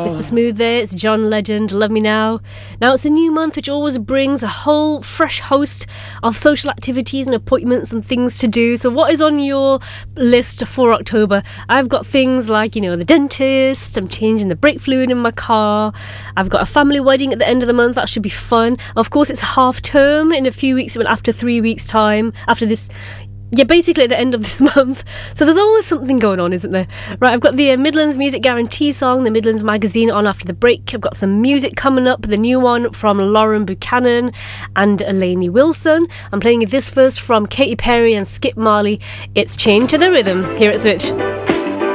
Mr. Smooth there, it's John Legend, Love Me Now. Now it's a new month which always brings a whole fresh host of social activities and appointments and things to do. So what is on your list for October? I've got things like, the dentist, I'm changing the brake fluid in my car, I've got a family wedding at the end of the month, that should be fun. Of course it's half term in a few weeks, after 3 weeks time, after this. Yeah, basically at the end of this month. So there's always something going on, isn't there? Right, I've got the Midlands Music Guarantee song, the Midlands Magazine on after the break. I've got some music coming up, the new one from Lauren Buchanan and Lainey Wilson. I'm playing this first from Katy Perry and Skip Marley. It's Chained to the Rhythm here at Switch.